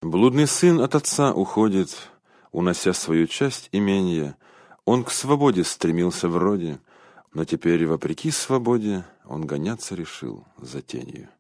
Блудный сын от отца уходит, унося свою часть имения. Он к свободе стремился вроде, но теперь, вопреки свободе, он гоняться решил за тенью.